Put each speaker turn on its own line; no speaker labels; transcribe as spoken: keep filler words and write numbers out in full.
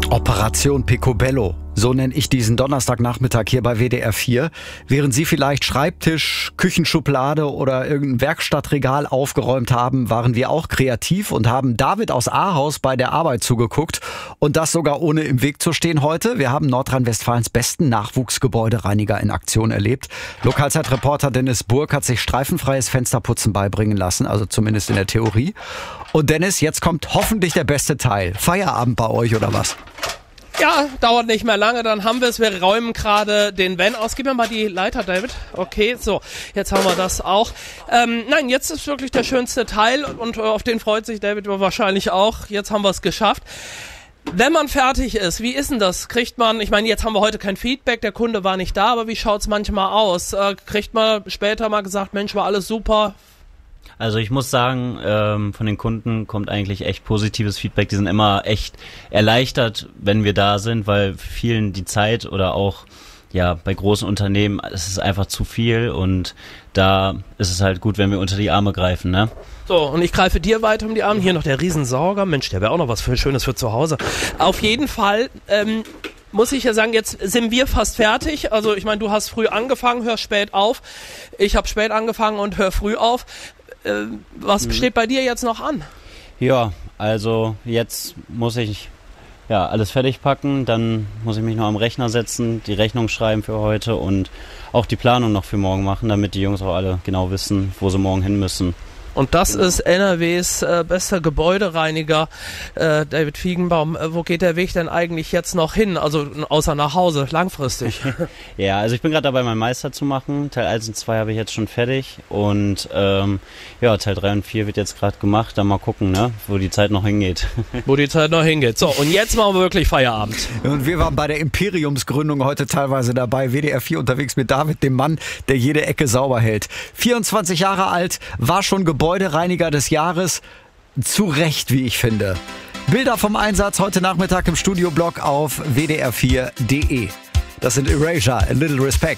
Operation Picobello, so nenne ich diesen Donnerstagnachmittag hier bei W D R vier. Während Sie vielleicht Schreibtisch, Küchenschublade oder irgendein Werkstattregal aufgeräumt haben, waren wir auch kreativ und haben David aus Ahaus bei der Arbeit zugeguckt. Und das sogar ohne im Weg zu stehen heute. Wir haben Nordrhein-Westfalens besten Nachwuchsgebäudereiniger in Aktion erlebt. Lokalzeitreporter Dennis Burg hat sich streifenfreies Fensterputzen beibringen lassen, also zumindest in der Theorie. Und Dennis, jetzt kommt hoffentlich der beste Teil. Feierabend bei euch oder was?
Ja, dauert nicht mehr lange, dann haben wir es. Wir räumen gerade den Van aus. Gib mir mal die Leiter, David. Okay, so, jetzt haben wir das auch. Ähm, nein, jetzt ist wirklich der schönste Teil und äh, auf den freut sich David wahrscheinlich auch. Jetzt haben wir es geschafft. Wenn man fertig ist, wie ist denn das? Kriegt man, ich meine, jetzt haben wir heute kein Feedback, der Kunde war nicht da, aber wie schaut's manchmal aus? Äh, kriegt man später mal gesagt, Mensch, war alles super?
Also ich muss sagen, ähm, von den Kunden kommt eigentlich echt positives Feedback. Die sind immer echt erleichtert, wenn wir da sind, weil vielen die Zeit oder auch ja bei großen Unternehmen, es ist einfach zu viel und da ist es halt gut, wenn wir unter die Arme greifen, ne?
So, und ich greife dir weiter um die Arme. Hier noch der Riesensauger. Mensch, der wäre auch noch was für Schönes für zu Hause. Auf jeden Fall, ähm, muss ich ja sagen, jetzt sind wir fast fertig. Also ich meine, du hast früh angefangen, hörst spät auf. Ich habe spät angefangen und hör früh auf. Äh, was mhm. steht bei dir jetzt noch an?
Ja, also jetzt muss ich ja alles fertig packen, dann muss ich mich noch am Rechner setzen, die Rechnung schreiben für heute und auch die Planung noch für morgen machen, damit die Jungs auch alle genau wissen, wo sie morgen hin müssen.
Und das ist N R Ws äh, bester Gebäudereiniger, äh, David Fiegenbaum. Äh, wo geht der Weg denn eigentlich jetzt noch hin? Also außer nach Hause, langfristig.
Ja, also ich bin gerade dabei, meinen Meister zu machen. Teil eins und zwei habe ich jetzt schon fertig. Und ähm, ja, Teil drei und vier wird jetzt gerade gemacht. Dann mal gucken, ne, wo die Zeit noch hingeht.
Wo die Zeit noch hingeht. So, und jetzt machen wir wirklich Feierabend.
Und wir waren bei der Imperiumsgründung heute teilweise dabei. W D R vier unterwegs mit David, dem Mann, der jede Ecke sauber hält. vierundzwanzig Jahre alt, war schon geboren. Gebäudereiniger des Jahres. Zu Recht, wie ich finde. Bilder vom Einsatz heute Nachmittag im Studioblog auf w d r vier punkt d e. Das sind Erasure, A Little Respect.